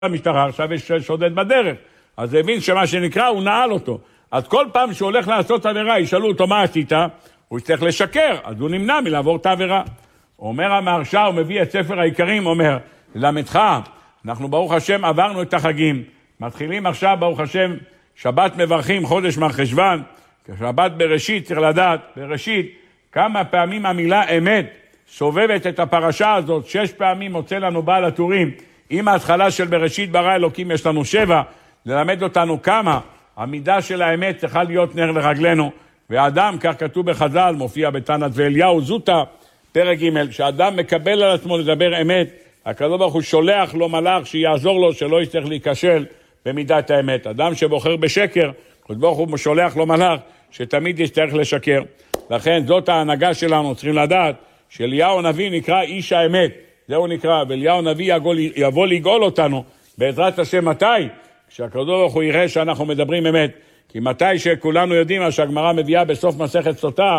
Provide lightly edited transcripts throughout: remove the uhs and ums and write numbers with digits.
המשטרה, עכשיו יש שודד בדרך. אז הבין שמה שנקרא, הוא נעל אותו. אז כל פעם שהוא הולך לעשות עבירה, ישאלו אותו מה עשית, הוא יצטרך לשקר, אז הוא נמנע מלעבור את העבירה. אומר המהרש"א, הוא מביא את ספר העיקרים, אומר, למדך, אנחנו ברוך השם עברנו את החגים, מתחילים עכשיו ברוך השם, שבת מברכים, חודש מרחשוון, שבת בראשית, צריך לדעת, בראשית, כמה פעמים המילה אמת סובבת את הפרשה הזאת, 6 פעמים מוצא לנו בעל הטורים, עם ההתחלה של בראשית ברא אלוקים יש לנו 7, ללמד אותנו כמה המידה של האמת צריכה להיות נר לרגלנו, והאדם, כך כתוב בחז"ל, מופיע בתנת ואליהו זוטה, פרק ג', שהאדם מקבל על עצמו לדבר אמת, הקדוש ברוך הוא שולח לו מלאך שיעזור לו, שלא יצטרך להיכשל במידת האמת. אדם שבוחר בשקר, הקדוש ברוך הוא שולח לו מלאך שתמיד יצטרך לשקר. לכן זאת ההנהגה שלנו, צריכים לדעת שאליהו הנביא נקרא איש האמת, זהו נקרא, ואליהו הנביא יבוא לגאול אותנו, בעזרת השם מתי? כשהקדוש ברוך הוא יראה שאנחנו מדברים אמת, כי מתי שכולנו יודעים מה שהגמרא מביאה בסוף מסכת סוטה,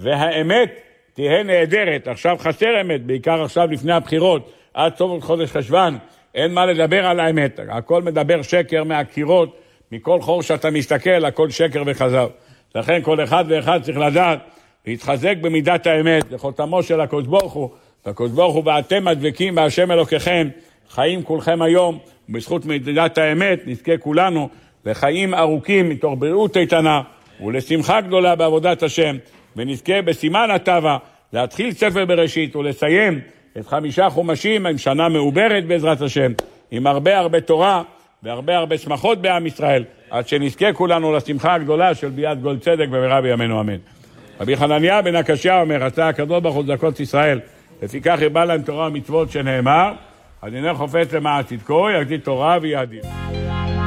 והאמת תהיה נהדרת. עכשיו חסר אמת, בעיקר עכשיו לפני הבחירות, עד סוף חודש חשוון, אין מה לדבר על האמת, הכל מדבר שקר מהקירות, מכל חור שאתה מסתכל, הכל שקר וחזר. לכן כל אחד ואחד צריך לדעת, להתחזק במידת האמת, לחותמו של הקדוש ברוך הוא, והקדוש ברוך הוא ואתם הדבקים בהשם אלוקיכם, חיים כולכם היום, ובזכות מידת האמת נזכה כולנו לחיים ארוכים מתוך בריאות איתנה, ולשמחה גדולה בעבודת השם, ונזכה בסימן הטבע להתחיל ספר בראשית ולסיים את 5 חומשים עם שנה מעוברת בעזרת השם, עם הרבה תורה והרבה שמחות בעם ישראל, עד שנזכה כולנו לשמחה הגדולה של ביאת גול צדק במהרה בימינו אמן. רבי חנניה בן הקשיא אומר, עשה הקדוש ברוך הוא צדקות ישראל, לפיכך ירבה להם תורה ומצוות שנאמר, הדינר חופץ למען צדקו, יגדיל תורה ויאדיר.